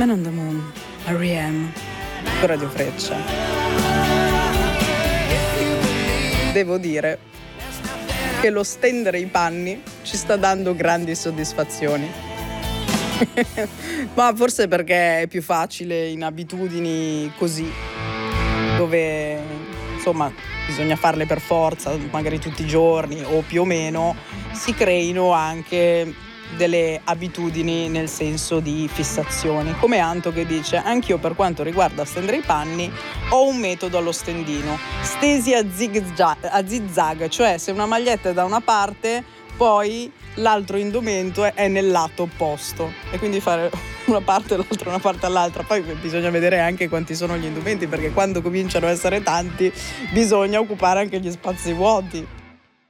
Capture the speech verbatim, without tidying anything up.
Man on the Moon, R E M, su Radio Freccia. Devo dire che lo stendere i panni ci sta dando grandi soddisfazioni. Ma forse perché è più facile in abitudini così, dove insomma bisogna farle per forza, magari tutti i giorni o più o meno, si creino anche delle abitudini nel senso di fissazioni. Come Anto che dice: anch'io per quanto riguarda stendere i panni ho un metodo allo stendino, stesi a zigzag, a zigzag, cioè se una maglietta è da una parte poi l'altro indumento è nel lato opposto e quindi fare una parte e l'altra una parte all'altra. Poi bisogna vedere anche quanti sono gli indumenti, perché quando cominciano a essere tanti bisogna occupare anche gli spazi vuoti.